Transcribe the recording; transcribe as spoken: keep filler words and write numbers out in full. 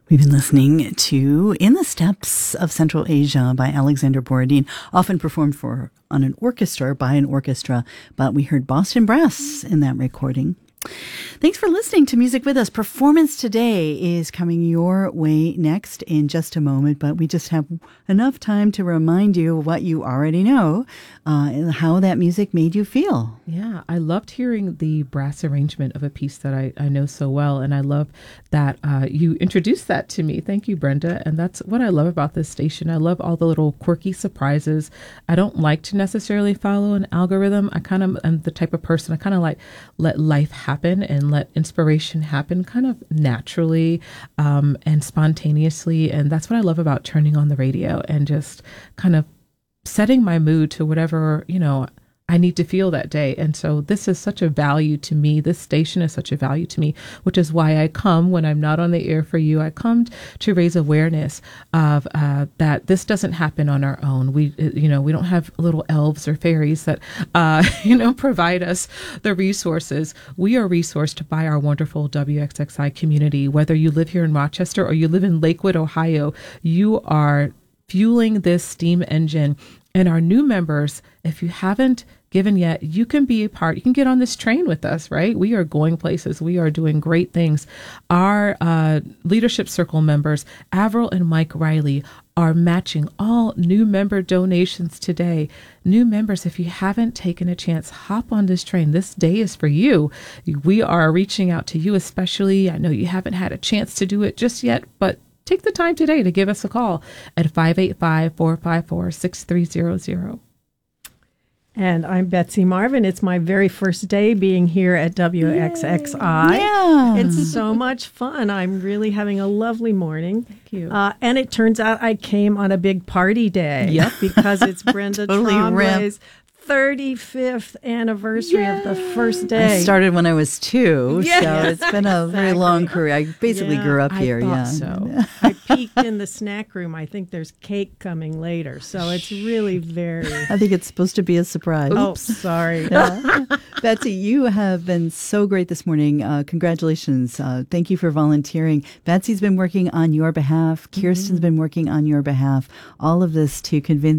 We've been listening to In the Steppes of Central Asia by Alexander Borodin, often performed for on an orchestra, by an orchestra, but we heard Boston Brass in that recording. Thanks for listening to Music With Us. Performance Today is coming your way next in just a moment, but we just have enough time to remind you of what you already know, uh, how that music made you feel. Yeah, I loved hearing the brass arrangement of a piece that I, I know so well, and I love that uh, you introduced that to me. Thank you, Brenda. And that's what I love about this station. I love all the little quirky surprises. I don't like to necessarily follow an algorithm. I kind of am the type of person, I kind of like let life happen and let inspiration happen kind of naturally um, and spontaneously. And that's what I love about turning on the radio and just kind of setting my mood to whatever, you know, I need to feel that day. And so this is such a value to me. This station is such a value to me, which is why I come when I'm not on the air for you. I come to raise awareness of uh, that this doesn't happen on our own. We, you know, we don't have little elves or fairies that, uh, you know, provide us the resources. We are resourced by our wonderful W X X I community. Whether you live here in Rochester or you live in Lakewood, Ohio, you are fueling this steam engine. And our new members, if you haven't given yet, you can be a part. You can get on this train with us, right? We are going places. We are doing great things. Our uh, Leadership Circle members, Avril and Mike Riley, are matching all new member donations today. New members, if you haven't taken a chance, hop on this train. This day is for you. We are reaching out to you especially. I know you haven't had a chance to do it just yet, but take the time today to give us a call at five eight five, four five four, six three zero zero. And I'm Betsy Marvin. It's my very first day being here at W X X I. Yeah. It's so much fun. I'm really having a lovely morning. Thank you. Uh, and it turns out I came on a big party day. Yep. Because it's Brenda Totally Trombley's thirty-fifth anniversary Yay. of the first day. I started when I was two, Yeah. so it's been a very Exactly. long career. I basically Yeah, grew up I here. thought Yeah. so. I peeked in the snack room. I think there's cake coming later. So it's really very... I think it's supposed to be a surprise. Oh, sorry. Yeah. Betsy, you have been so great this morning. Uh, congratulations. Uh, thank you for volunteering. Betsy's been working on your behalf. Kirsten's been working on your behalf. All of this to convince